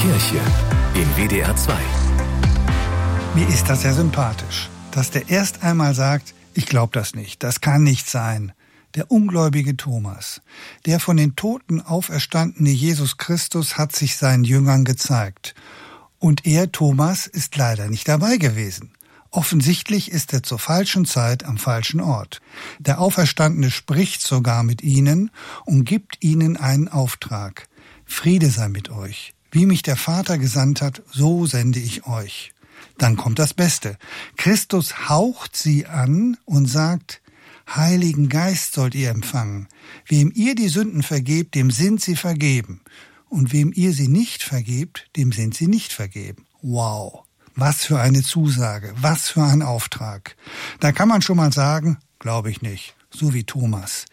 Kirche in WDR 2. Mir ist das sehr sympathisch, dass der erst einmal sagt, ich glaube das nicht, das kann nicht sein. Der ungläubige Thomas, der von den Toten auferstandene Jesus Christus hat sich seinen Jüngern gezeigt. Und er, Thomas, ist leider nicht dabei gewesen. Offensichtlich ist er zur falschen Zeit am falschen Ort. Der Auferstandene spricht sogar mit ihnen und gibt ihnen einen Auftrag. Friede sei mit euch. Wie mich der Vater gesandt hat, so sende ich euch. Dann kommt das Beste. Christus haucht sie an und sagt, Heiligen Geist sollt ihr empfangen. Wem ihr die Sünden vergebt, dem sind sie vergeben. Und wem ihr sie nicht vergebt, dem sind sie nicht vergeben. Wow, was für eine Zusage, was für ein Auftrag. Da kann man schon mal sagen, glaube ich nicht, so wie Thomas.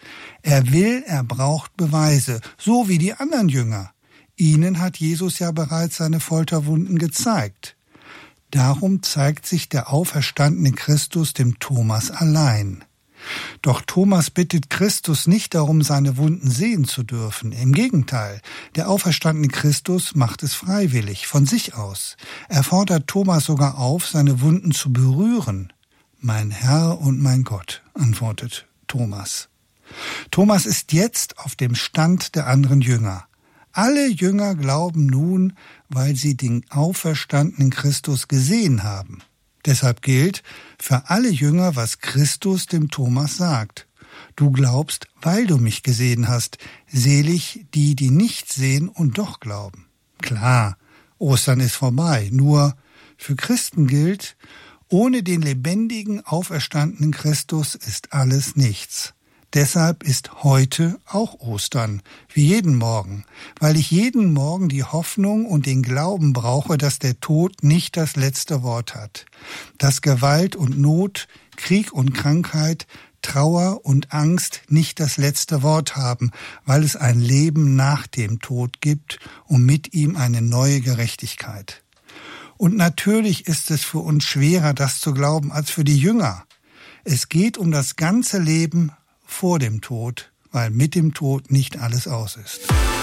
Er braucht Beweise, so wie die anderen Jünger. Ihnen hat Jesus ja bereits seine Folterwunden gezeigt. Darum zeigt sich der auferstandene Christus dem Thomas allein. Doch Thomas bittet Christus nicht darum, seine Wunden sehen zu dürfen. Im Gegenteil, der auferstandene Christus macht es freiwillig, von sich aus. Er fordert Thomas sogar auf, seine Wunden zu berühren. Mein Herr und mein Gott, antwortet Thomas. Thomas ist jetzt auf dem Stand der anderen Jünger. Alle Jünger glauben nun, weil sie den auferstandenen Christus gesehen haben. Deshalb gilt für alle Jünger, was Christus dem Thomas sagt. Du glaubst, weil du mich gesehen hast. Selig die, die nicht sehen und doch glauben. Klar, Ostern ist vorbei. Nur für Christen gilt, ohne den lebendigen, auferstandenen Christus ist alles nichts. Deshalb ist heute auch Ostern, wie jeden Morgen, weil ich jeden Morgen die Hoffnung und den Glauben brauche, dass der Tod nicht das letzte Wort hat, dass Gewalt und Not, Krieg und Krankheit, Trauer und Angst nicht das letzte Wort haben, weil es ein Leben nach dem Tod gibt und mit ihm eine neue Gerechtigkeit. Und natürlich ist es für uns schwerer, das zu glauben, als für die Jünger. Es geht um das ganze Leben vor dem Tod, weil mit dem Tod nicht alles aus ist.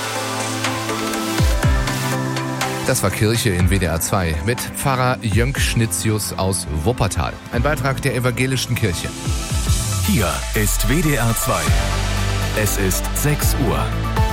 Das war Kirche in WDR 2 mit Pfarrer Jönk Schnitzius aus Wuppertal. Ein Beitrag der Evangelischen Kirche. Hier ist WDR 2. Es ist 6 Uhr.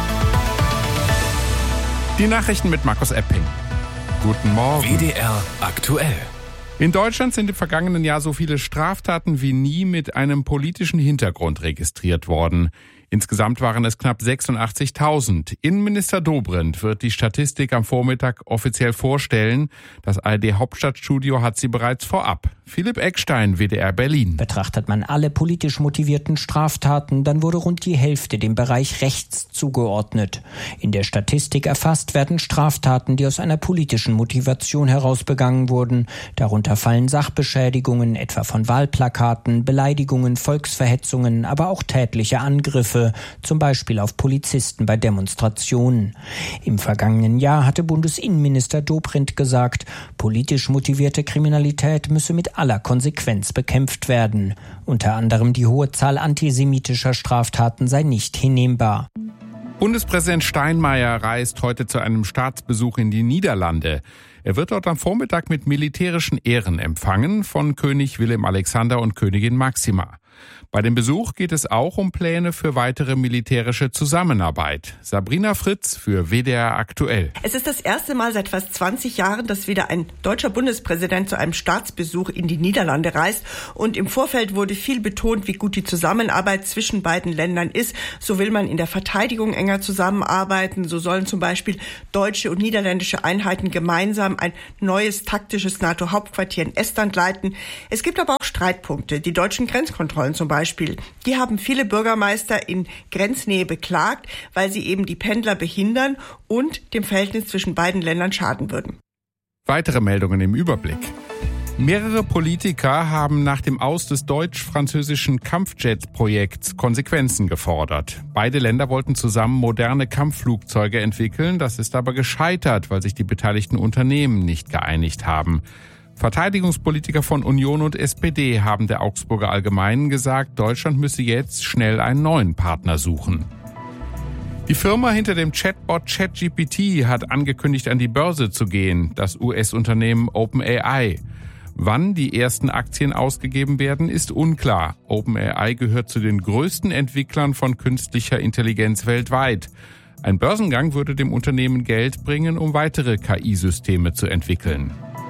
Die Nachrichten mit Markus Epping. Guten Morgen. WDR aktuell. In Deutschland sind im vergangenen Jahr so viele Straftaten wie nie mit einem politischen Hintergrund registriert worden. Insgesamt waren es knapp 86.000. Innenminister Dobrindt wird die Statistik am Vormittag offiziell vorstellen. Das ARD-Hauptstadtstudio hat sie bereits vorab. Philipp Eckstein, WDR Berlin. Betrachtet man alle politisch motivierten Straftaten, dann wurde rund die Hälfte dem Bereich rechts zugeordnet. In der Statistik erfasst werden Straftaten, die aus einer politischen Motivation heraus begangen wurden. Darunter fallen Sachbeschädigungen, etwa von Wahlplakaten, Beleidigungen, Volksverhetzungen, aber auch tätliche Angriffe, zum Beispiel auf Polizisten bei Demonstrationen. Im vergangenen Jahr hatte Bundesinnenminister Dobrindt gesagt, politisch motivierte Kriminalität müsse mit aller Konsequenz bekämpft werden. Unter anderem die hohe Zahl antisemitischer Straftaten sei nicht hinnehmbar. Bundespräsident Steinmeier reist heute zu einem Staatsbesuch in die Niederlande. Er wird dort am Vormittag mit militärischen Ehren empfangen von König Willem Alexander und Königin Máxima. Bei dem Besuch geht es auch um Pläne für weitere militärische Zusammenarbeit. Sabrina Fritz für WDR aktuell. Es ist das erste Mal seit fast 20 Jahren, dass wieder ein deutscher Bundespräsident zu einem Staatsbesuch in die Niederlande reist. Und im Vorfeld wurde viel betont, wie gut die Zusammenarbeit zwischen beiden Ländern ist. So will man in der Verteidigung enger zusammenarbeiten. So sollen zum Beispiel deutsche und niederländische Einheiten gemeinsam ein neues taktisches NATO-Hauptquartier in Estland leiten. Es gibt aber auch Streitpunkte. Die deutschen Grenzkontrollen zum Beispiel. Die haben viele Bürgermeister in Grenznähe beklagt, weil sie eben die Pendler behindern und dem Verhältnis zwischen beiden Ländern schaden würden. Weitere Meldungen im Überblick. Mehrere Politiker haben nach dem Aus des deutsch-französischen Kampfjet-Projekts Konsequenzen gefordert. Beide Länder wollten zusammen moderne Kampfflugzeuge entwickeln. Das ist aber gescheitert, weil sich die beteiligten Unternehmen nicht geeinigt haben. Verteidigungspolitiker von Union und SPD haben der Augsburger Allgemeinen gesagt, Deutschland müsse jetzt schnell einen neuen Partner suchen. Die Firma hinter dem Chatbot ChatGPT hat angekündigt, an die Börse zu gehen, das US-Unternehmen OpenAI. Wann die ersten Aktien ausgegeben werden, ist unklar. OpenAI gehört zu den größten Entwicklern von künstlicher Intelligenz weltweit. Ein Börsengang würde dem Unternehmen Geld bringen, um weitere KI-Systeme zu entwickeln.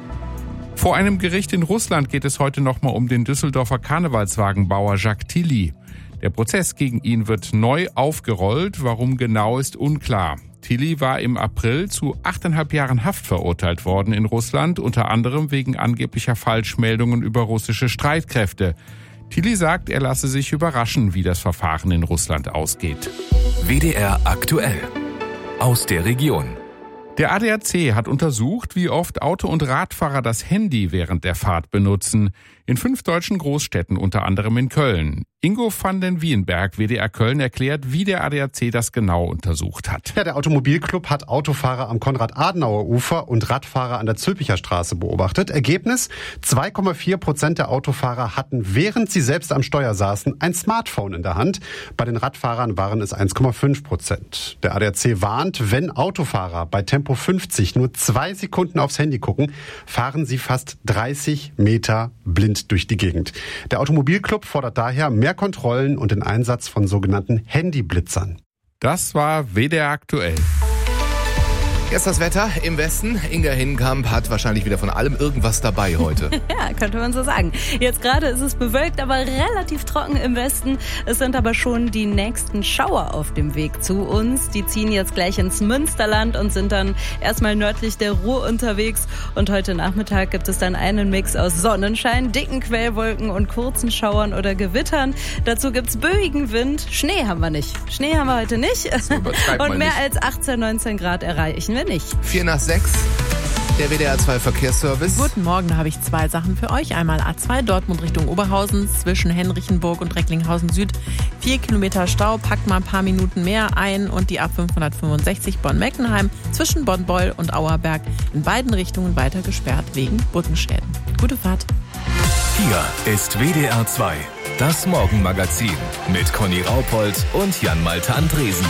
Vor einem Gericht in Russland geht es heute nochmal um den Düsseldorfer Karnevalswagenbauer Jacques Tilly. Der Prozess gegen ihn wird neu aufgerollt. Warum genau, ist unklar. Tilly war im April zu 8,5 Jahren Haft verurteilt worden in Russland, unter anderem wegen angeblicher Falschmeldungen über russische Streitkräfte. Tilly sagt, er lasse sich überraschen, wie das Verfahren in Russland ausgeht. WDR aktuell. Aus der Region. Der ADAC hat untersucht, wie oft Auto- und Radfahrer das Handy während der Fahrt benutzen. In 5 deutschen Großstädten, unter anderem in Köln. Ingo van den Wienberg, WDR Köln, erklärt, wie der ADAC das genau untersucht hat. Ja, der Automobilclub hat Autofahrer am Konrad-Adenauer-Ufer und Radfahrer an der Zülpicher Straße beobachtet. Ergebnis: 2,4% der Autofahrer hatten, während sie selbst am Steuer saßen, ein Smartphone in der Hand. Bei den Radfahrern waren es 1,5%. Der ADAC warnt, wenn Autofahrer bei Tempo 50 nur 2 Sekunden aufs Handy gucken, fahren sie fast 30 Meter blind durch die Gegend. Der Automobilclub fordert daher mehr Kontrollen und den Einsatz von sogenannten Handyblitzern. Das war WDR aktuell. Jetzt das Wetter im Westen. Inga Hinkamp hat wahrscheinlich wieder von allem irgendwas dabei heute. Ja, könnte man so sagen. Jetzt gerade ist es bewölkt, aber relativ trocken im Westen. Es sind aber schon die nächsten Schauer auf dem Weg zu uns. Die ziehen jetzt gleich ins Münsterland und sind dann erstmal nördlich der Ruhr unterwegs. Und heute Nachmittag gibt es dann einen Mix aus Sonnenschein, dicken Quellwolken und kurzen Schauern oder Gewittern. Dazu gibt's böigen Wind. Schnee haben wir nicht. Schnee haben wir heute nicht. Und mehr als 18, 19 Grad erreichen wir nicht. 4 nach 6, der WDR 2 Verkehrsservice. Guten Morgen, da habe ich 2 Sachen für euch. Einmal A2 Dortmund Richtung Oberhausen zwischen Henrichenburg und Recklinghausen Süd. 4 Kilometer Stau, packt mal ein paar Minuten mehr ein. Und die A565 Bonn-Meckenheim zwischen Bonn-Beul und Auerberg in beiden Richtungen weiter gesperrt wegen Brückenschäden. Gute Fahrt. Hier ist WDR 2, das Morgenmagazin mit Conny Raupold und Jan-Malte Andresen.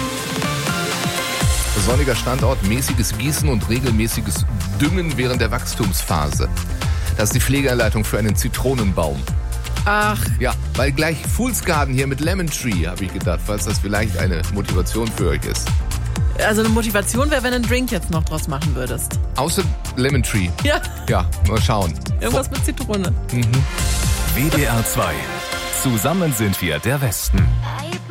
Sonniger Standort, mäßiges Gießen und regelmäßiges Düngen während der Wachstumsphase. Das ist die Pflegeanleitung für einen Zitronenbaum. Ach. Ja, weil gleich Fool's Garden hier mit Lemon Tree, habe ich gedacht, falls das vielleicht eine Motivation für euch ist. Also eine Motivation wäre, wenn du einen Drink jetzt noch draus machen würdest. Außer Lemon Tree. Ja. Ja, mal schauen. Irgendwas mit Zitrone. WDR 2. Zusammen sind wir der Westen.